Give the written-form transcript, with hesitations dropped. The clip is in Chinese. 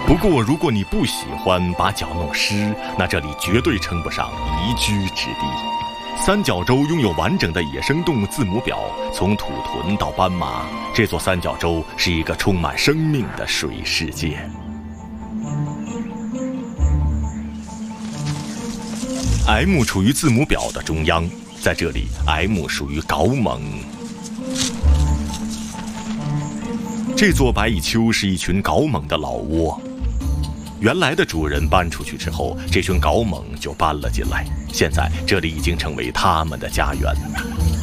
不过，如果你不喜欢把脚弄湿，那这里绝对称不上宜居之地。三角洲拥有完整的野生动物字母表，从土豚到斑马，这座三角洲是一个充满生命的水世界。M 处于字母表的中央，在这里 M 属于皋猛。这座白蚁丘是一群皋猛的老窝。原来的主人搬出去之后，这群皋猛就搬了进来，现在这里已经成为他们的家园。